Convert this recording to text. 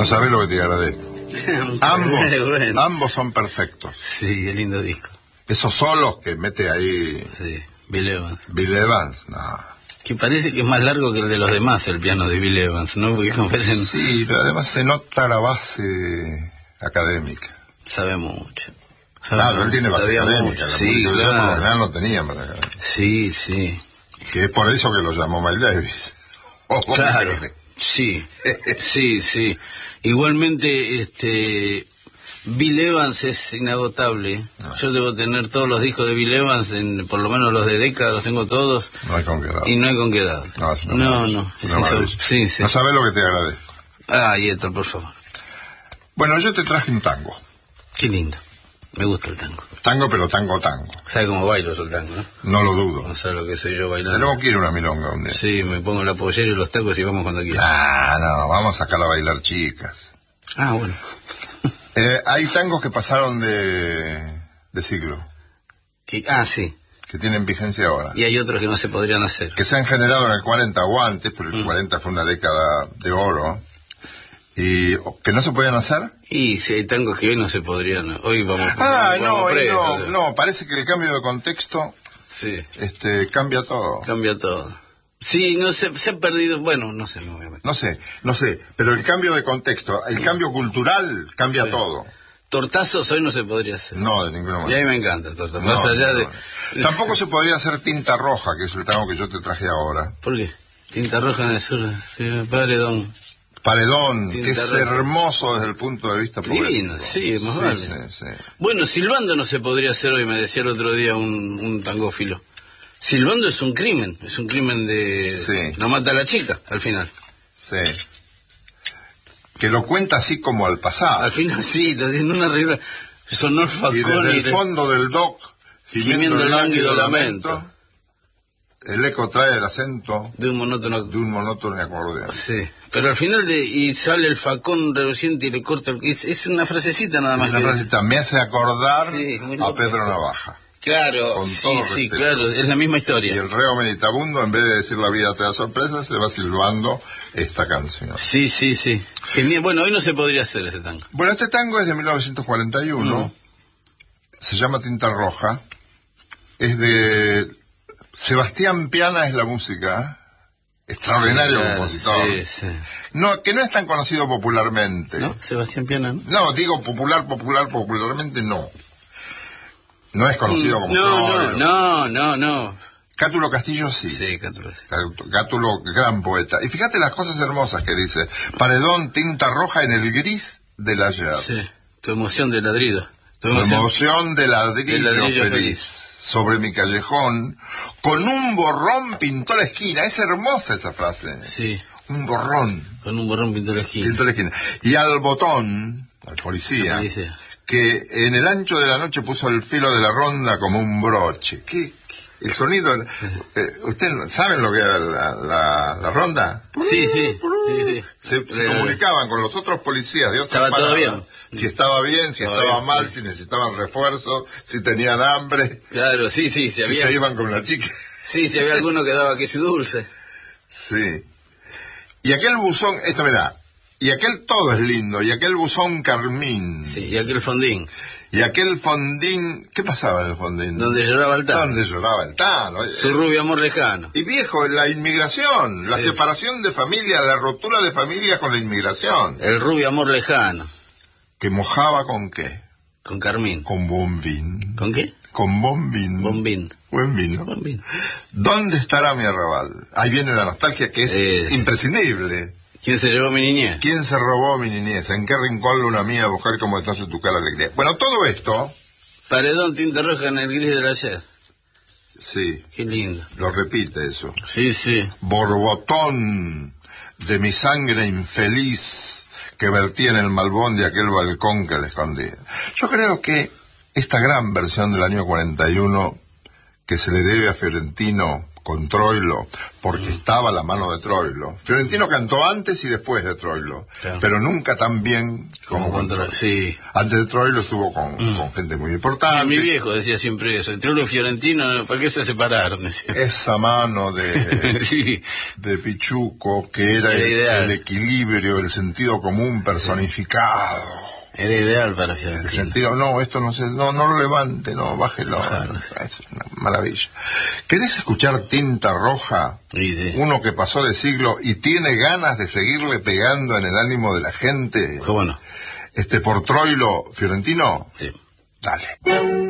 No sabés lo que te agradezco. Bueno. Ambos son perfectos. Sí, qué lindo disco. Esos solos que mete ahí Sí, Bill Evans. Bill Evans, no. Que parece que es más largo que el de los demás, el piano de Bill Evans, ¿no? Porque parecen... Sí, pero además se nota la base académica. Sabe mucho. Claro, él tiene base Sabía académica. mucho. La Sí, música claro. por lo general no tenía base académica. Sí, sí. Que es por eso que lo llamó Miles Davis. Claro. Sí, sí, sí. Igualmente, Bill Evans es inagotable. Yo debo tener todos los discos de Bill Evans, por lo menos los de década, los tengo todos. No hay con qué dar. Y no hay con qué dar. No, es una No, maravilla. no. Una maravilla. Sí, sí. No sabés lo que te agradezco. Héctor, por favor. Bueno, yo te traje un tango. Qué lindo. Me gusta el tango. Tango, pero tango. ¿Sabe cómo bailo yo el tango, no? No lo dudo. No sabe lo que soy yo bailando. Tenemos que ir a una milonga un día. Sí, me pongo la pollera y los tacos y vamos cuando quiera. Ah, no, vamos a sacar a bailar chicas. Ah, bueno. Hay tangos que pasaron de siglo, Sí. que tienen vigencia ahora. Y hay otros que no se podrían hacer. Que se han generado en el 40 o antes, pero el 40 fue una década de oro. Y que no se podían hacer. Y si hay tangos que hoy no se podrían. Hoy vamos No, parece que el cambio de contexto Sí. cambia todo. Cambia todo. Sí, no se ha perdido. Bueno, no sé, no voy a meter. No sé, pero el cambio de contexto, el cambio cultural cambia todo. Tortazos hoy no se podría hacer. No, de ninguna Y a manera. mí me encanta el tortazo. No, Más allá de. Tampoco se podría hacer Tinta Roja, que es el tango que yo te traje ahora. ¿Por qué? Tinta roja en el sur. Paredón. Paredón, Tinta que es Roja. hermoso desde el punto de vista poético. Divino, sí, más vale. Sí. Bueno, silbando no se podría hacer hoy, me decía el otro día un tangófilo. Silbando es un crimen de... Sí. No mata a la chica, al final. Sí. Que lo cuenta así como al pasado. Al final sí, lo dice en una regla. Sonó el Y facón desde el fondo del dock, gimiendo el lánguido lamento. El eco trae el acento De un monótono... de un monótono acordeón. Sí, pero al final y sale el facón reluciente y le corta... Es una frasecita nada más. La frasecita me hace acordar Sí, muy a loco. Pedro Navaja. Claro, Con sí, todo sí, respeto. claro, es la misma Y historia. el reo meditabundo, en vez de decir la vida te da sorpresa, se va silbando esta canción. Sí. Genial. Bueno, hoy no se podría hacer ese tango. Bueno, este tango es de 1941, se llama Tinta Roja, es de Sebastián Piana, es la música, extraordinario Claro, compositor. Sí. No, que no es tan conocido popularmente. ¿No? Sebastián Piana, ¿no? No, digo popularmente no. No es conocido como Flores. No. Cátulo Castillo sí. Sí, Cátulo. Cátulo, gran poeta. Y fíjate las cosas hermosas que dice. Paredón, tinta roja en el gris del ayer. Sí. Tu emoción de ladrido. Tu Emoción de ladrillo, De ladrillo feliz. Sobre mi callejón, con un borrón pintó la esquina. Es hermosa esa frase. Sí. Un borrón. Con un borrón pintó la esquina. Pintó la esquina. Y al botón, al policía, La policía. que en el ancho de la noche puso el filo de la ronda como un broche. ¿Qué? El sonido... ¿Ustedes saben lo que era la ronda? Sí. Se comunicaban con los otros policías de otras Estaba todo paradas. bien. Si estaba bien, si Estaba estaba bien, mal, sí. si necesitaban refuerzos, si tenían hambre, Claro, sí. Si si había, se iban con la chica. sí, si había alguno que daba queso dulce. Sí. Y aquel buzón, esto me da, y aquel todo es lindo, y aquel buzón carmín, Sí, y aquel fondín, y aquel fondín, ¿qué pasaba en el fondín? donde lloraba el tango. ¿Dónde lloraba el tano? Su rubio amor lejano. Y viejo, la inmigración, la Sí. separación de familia, la rotura de familia con la inmigración. El rubio amor lejano. ¿Que mojaba con qué? Con Carmín. Con bombín. ¿Con qué? Con bombín. Bombín. Buen vino. Bombín. ¿Dónde estará mi arrabal? Ahí viene la nostalgia que es Sí. imprescindible. ¿Quién se llevó mi niñez? ¿Quién se robó mi niñez? ¿En qué rincón luna mía buscar como entonces tu cara alegría? Bueno, todo esto, Paredón, tinta roja en el gris del ayer. sí, Qué lindo. lo repite eso. Sí. Borbotón de mi sangre infeliz que vertía en el malbón de aquel balcón que le escondía. Yo creo que esta gran versión del año 41 que se le debe a Fiorentino con Troilo, porque estaba la mano de Troilo. Fiorentino cantó antes y después de Troilo, claro, pero nunca tan bien como con Troilo. Sí. Antes de Troilo estuvo con gente muy importante. Mi viejo decía siempre eso, Troilo y Fiorentino, ¿para qué se separaron? Decía. Esa mano de, Sí, de Pichuco, que era Era el equilibrio, el sentido común personificado. era ideal para El Fiorentino. sentido, no, esto no lo levante, no, bájelo. Bájalo. Es una maravilla. ¿Querés escuchar Tinta Roja? Sí, sí. Uno que pasó de siglo y tiene ganas de seguirle pegando en el ánimo de la gente. Qué bueno. Por Troilo, Fiorentino. Sí. Dale.